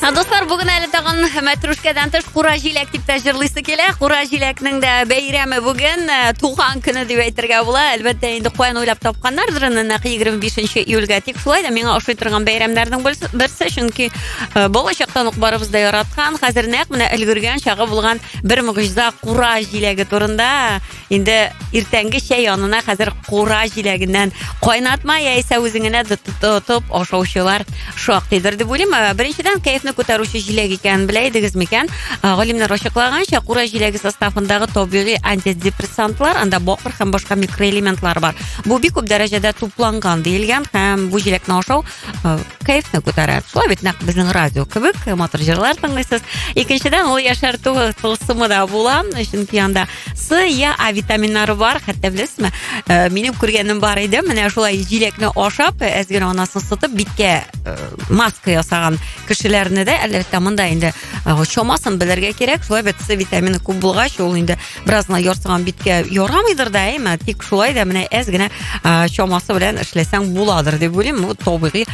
Dostlar, bugün әлі тағын мәтрушкадан тыш Кура җиләк дип тә җырлыйсы килә. Кура җиләкнең дә бәйрәме бүген туган көне дип әйтергә була. Әлбәттә, инде каян уйлап тапканнардыр, нәкъ 25 июльгә. Тик шулай да миңа ошый торган бәйрәмнәрнең берсе, чөнки балачактан ук барыбызда яраткан, хәзер нәкъ менә өлгергән чагы булган бер мөгъҗиза Кура җиләге турында. Инде иртәнге чәй янына хәзер Кура җиләгеннән кайнатма яисә үзеңенә тотып ашаучылар шактыйдыр дип уйлыйм. Беренчедән, кәефне күтәрүче җиләк икән белә идегез микән? Галимнәр ачыклаганча, Кура җиләге составындагы табигый антидепрессантлар, анда бакыр һәм башка микроэлементлар бар. Бу бик күп дәрәҗәдә тупланган диелгән һәм бу җиләкне ашау кәефне күтәрә. Шулай бит, нәкъ безнең радио кебек, матур җырлар тыңлыйсыз. Икенчедән, ул яшәртү тылсымы да була, чөнки анда С, Я, А витаминнары бар. Хәтта белесезме, минем күргәнем бар иде. Менә шулай җиләкне ашап, әзгән анасын сытып, биткә маска ясаган кешеләрне дә әлбәттә монда инде чамасын белергә кирәк. Шулай бит, С витамины күп булгач, ул инде беразна ярсыган биткә ярамыйдыр да, әйме? Тик шулай да менә әзгенә чамасы белән эшләсәң буладыр дип уйлыйм. Бу табигый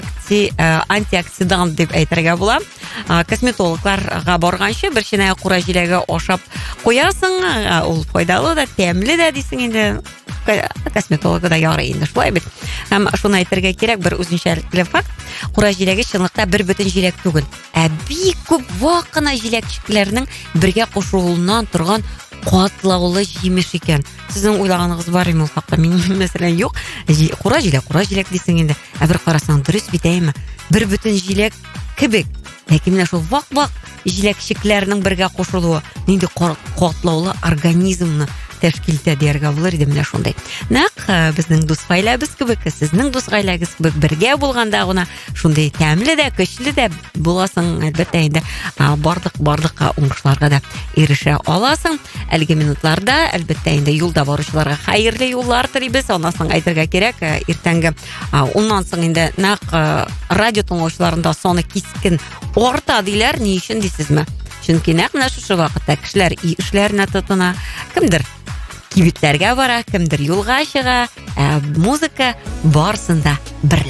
антиоксидант дип әйтергә була. Косметологларга барганчы бер чиная Кура җиләге ашап куясың, ул файдалы да, тәмле дә дисең инде. Косметологы да ярый инде, шулай бит. Һәм шуны әйтергә кирәк, бер үзенчәлекле факт. Кура җиләге чынлыкта бер бөтен җиләк түгел, бик күп вакына җиләкчекләрнең бергә кушылуыннан торган катлаулы җимеш икән. Сезнең уйлаганыгыз бармы ул хакта? Минем мәсәлән юк. Кура җиләк дисең инде. Бер карасаң, дөрес бит, әйме? Бер бөтен җиләк кебек. Ләкин менә шул вак-вак җиләкчекләрнең бергә кушылуы нинди катлаулы организмны тәшкил итә дияргә булыр иде, менә шундай. Нәкъ безнең дус гаиләбез кебек, сезнең дус гаиләгез кебек бергә булганда гына шундай тәмле дә, көчле дә буласың. Әлбәттә, инде барлык уңышларга да ирешә аласың. Әлеге минутларда әлбәттә инде юлда баручыларга хәерле юллар телибез. Анасын әйтергә кирәк, иртәнге уннан соң инде нәкъ радио тыңлаучыларында саны кискен арта диләр. Ни өчен дисезме? Чөнки нәкъ менә шушы вакытта кешеләр эшләренә тотына, кемдер кибетләргә бара, кемдер юлга чыга, музыка барсында берле.